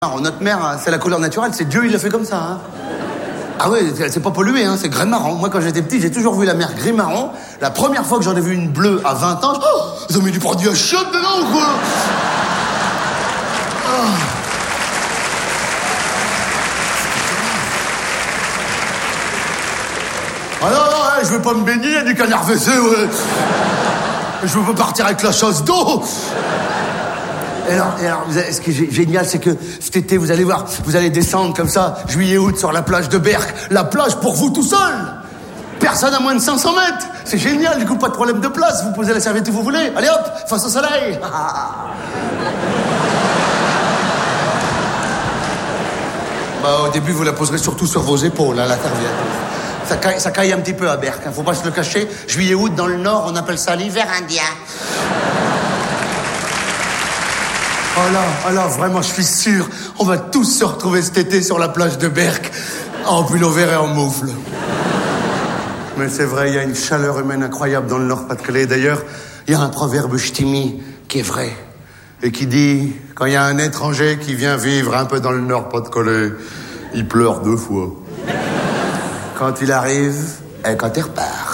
Alors, notre mer, c'est la couleur naturelle, c'est Dieu, il l'a fait comme ça. Hein. Ah oui, c'est pas pollué, hein, c'est gris-marron. Moi, quand j'étais petit, j'ai toujours vu la mer gris-marron. La première fois que j'en ai vu une bleue à 20 ans, ils ont mis du produit à chiottes dedans ou quoi? Ah non, non, je veux pas me baigner, il y a du canard WC, ouais. Je veux pas partir avec la chasse d'eau. Et alors, ce qui est génial, c'est que cet été, vous allez voir, vous allez descendre comme ça, juillet-août, sur la plage de Berck. La plage pour vous tout seul. Personne à moins de 500 mètres. C'est génial, du coup, pas de problème de place. Vous posez la serviette où vous voulez. Allez hop, face au soleil. Bah, au début, vous la poserez surtout sur vos épaules, hein, la serviette. Ça caille un petit peu à Berck, hein, faut pas se le cacher. Juillet-août, dans le Nord, on appelle ça l'hiver indien. Oh là, vraiment, je suis sûr, on va tous se retrouver cet été sur la plage de Berck, en pull vert et en moufle. Mais c'est vrai, il y a une chaleur humaine incroyable dans le Nord-Pas-de-Calais. D'ailleurs, il y a un proverbe ch'timi qui est vrai, et qui dit, quand il y a un étranger qui vient vivre un peu dans le Nord-Pas-de-Calais, il pleure 2 fois. Quand il arrive et quand il repart.